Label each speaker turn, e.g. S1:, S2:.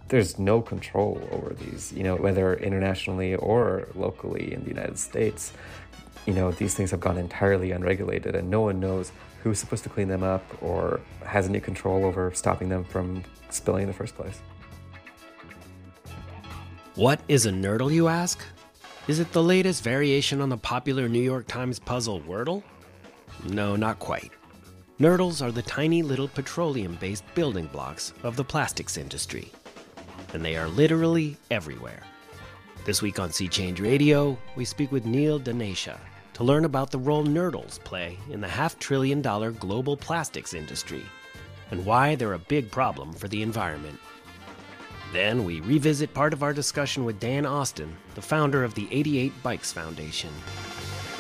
S1: there's no control over these, whether internationally or locally in the United States. These things have gone entirely unregulated, and no one knows who's supposed to clean them up or has any control over stopping them from spilling in the first place.
S2: What is a nurdle, you ask? Is it the latest variation on the popular New York Times puzzle Wordle? No, not quite. Nurdles are the tiny little petroleum-based building blocks of the plastics industry, and they are literally everywhere. This week on Sea Change Radio, we speak with Neil Dhanesha to learn about the role nurdles play in the $500 billion global plastics industry and why they're a big problem for the environment. Then we revisit part of our discussion with Dan Austin, the founder of the 88 Bikes Foundation.